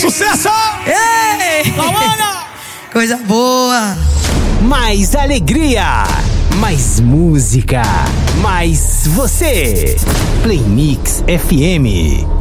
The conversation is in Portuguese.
sucesso! Ei! Lawana! Coisa boa! Mais alegria, mais música, mais você. Play Mix FM.